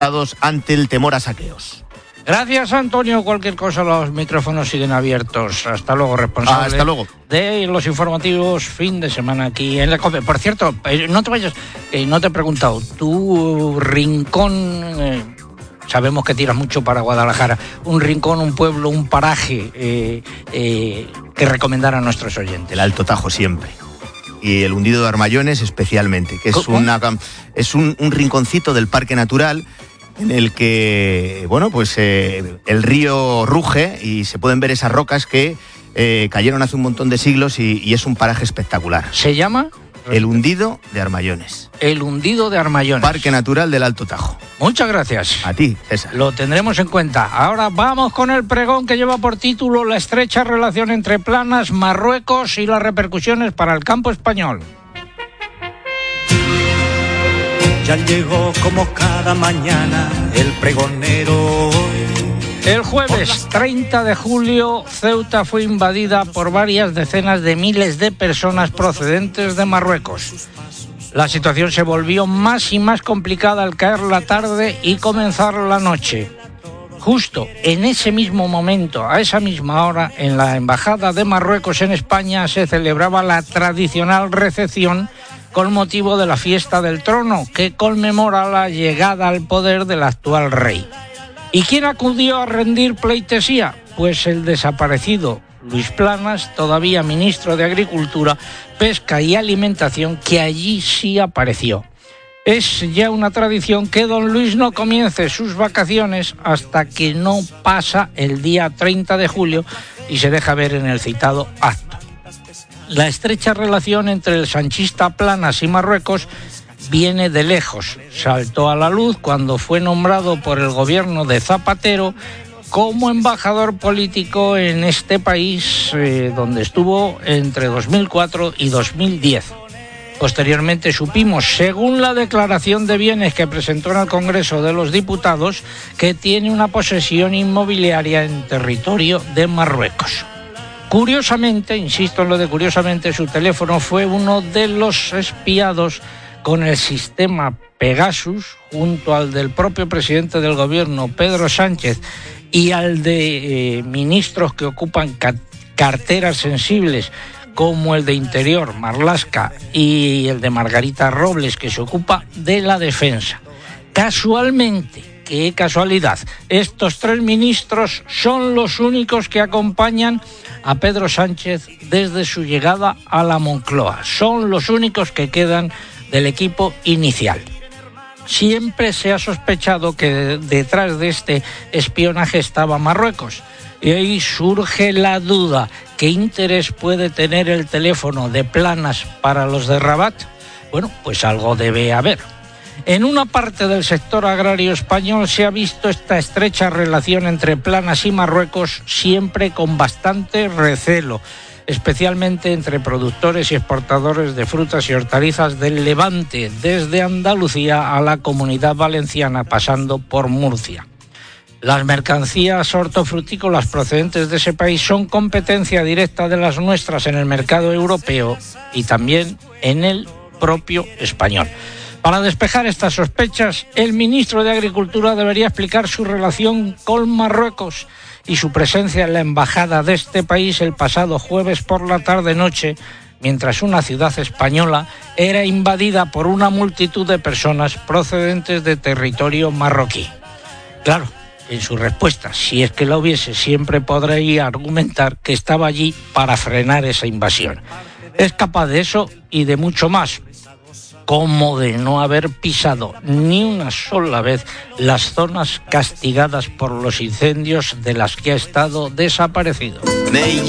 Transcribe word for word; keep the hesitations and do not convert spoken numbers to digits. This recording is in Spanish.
ante el temor a saqueos. Gracias, Antonio. Cualquier cosa, los micrófonos siguen abiertos. Hasta luego, responsable. Ah, hasta luego. De los informativos fin de semana aquí en la COPE. Por cierto, no te vayas, eh, no te he preguntado, tu rincón, eh, sabemos que tiras mucho para Guadalajara, un rincón, un pueblo, un paraje eh, eh, que recomendar a nuestros oyentes. El Alto Tajo siempre. Y el hundido de Armayones especialmente, que es, una, es un, un rinconcito del Parque Natural en el que, bueno, pues eh, el río ruge y se pueden ver esas rocas que eh, cayeron hace un montón de siglos y, y es un paraje espectacular. ¿Se llama? El hundido de Armayones. El hundido de Armayones. Parque Natural del Alto Tajo. Muchas gracias. A ti, César. Lo tendremos en cuenta. Ahora vamos con el pregón que lleva por título La estrecha relación entre Planas, Marruecos y las repercusiones para el campo español. Ya llegó como cada mañana el pregonero hoy. El jueves treinta de julio, Ceuta fue invadida por varias decenas de miles de personas procedentes de Marruecos. La situación se volvió más y más complicada al caer la tarde y comenzar la noche. Justo en ese mismo momento, a esa misma hora, en la Embajada de Marruecos en España se celebraba la tradicional recepción con motivo de la fiesta del trono, que conmemora la llegada al poder del actual rey. ¿Y quién acudió a rendir pleitesía? Pues el desaparecido Luis Planas, todavía ministro de Agricultura, Pesca y Alimentación, que allí sí apareció. Es ya una tradición que don Luis no comience sus vacaciones hasta que no pasa el día treinta de julio y se deja ver en el citado acto. La estrecha relación entre el sanchista Planas y Marruecos viene de lejos. Saltó a la luz cuando fue nombrado por el gobierno de Zapatero como embajador político en este país, eh, donde estuvo entre dos mil cuatro y dos mil diez. Posteriormente supimos, según la declaración de bienes que presentó en el Congreso de los Diputados, que tiene una posesión inmobiliaria en territorio de Marruecos. Curiosamente, insisto en lo de curiosamente, su teléfono fue uno de los espiados con el sistema Pegasus, junto al del propio presidente del gobierno, Pedro Sánchez, y al de eh, ministros que ocupan ca- carteras sensibles, como el de Interior, Marlaska, y el de Margarita Robles, que se ocupa de la defensa. Casualmente, qué casualidad, estos tres ministros son los únicos que acompañan a Pedro Sánchez desde su llegada a la Moncloa. Son los únicos que quedan del equipo inicial. Siempre se ha sospechado que detrás de este espionaje estaba Marruecos. Y ahí surge la duda: ¿qué interés puede tener el teléfono de Planas para los de Rabat? Bueno, pues algo debe haber. En una parte del sector agrario español se ha visto esta estrecha relación entre Planas y Marruecos siempre con bastante recelo, especialmente entre productores y exportadores de frutas y hortalizas del Levante, desde Andalucía a la Comunidad Valenciana, pasando por Murcia. Las mercancías hortofrutícolas procedentes de ese país son competencia directa de las nuestras en el mercado europeo y también en el propio español. Para despejar estas sospechas, el ministro de Agricultura debería explicar su relación con Marruecos y su presencia en la embajada de este país el pasado jueves por la tarde-noche, mientras una ciudad española era invadida por una multitud de personas procedentes de territorio marroquí. Claro, en su respuesta, si es que la hubiese, siempre podría argumentar que estaba allí para frenar esa invasión. Es capaz de eso y de mucho más, como de no haber pisado ni una sola vez las zonas castigadas por los incendios de las que ha estado desaparecido.